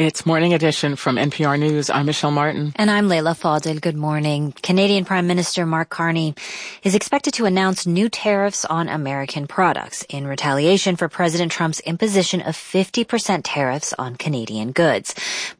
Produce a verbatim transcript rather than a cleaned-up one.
It's Morning Edition from N P R News. I'm Michelle Martin. And I'm Leila Fadel. Good morning. Canadian Prime Minister Mark Carney is expected to announce new tariffs on American products in retaliation for President Trump's imposition of fifty percent tariffs on Canadian goods.